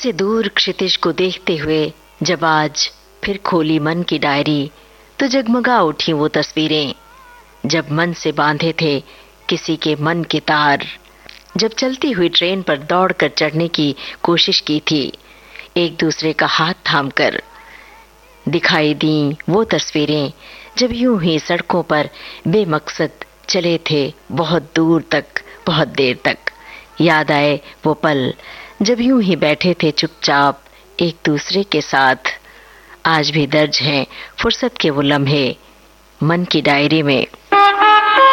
से दूर क्षितिज को देखते हुए जब आज फिर खोली मन की डायरी, तो जगमगा उठी वो तस्वीरें। जब मन से बांधे थे किसी के मन के तार, जब चलती हुई ट्रेन पर दौड़कर चढ़ने की कोशिश की थी, एक दूसरे का हाथ थामकर दिखाई दी वो तस्वीरें। जब यूं ही सड़कों पर बेमकसद चले थे बहुत दूर तक, बहुत देर तक। याद आए वो पल जब यूं ही बैठे थे चुपचाप एक दूसरे के साथ। आज भी दर्ज हैं फुर्सत के वो लम्हे मन की डायरी में।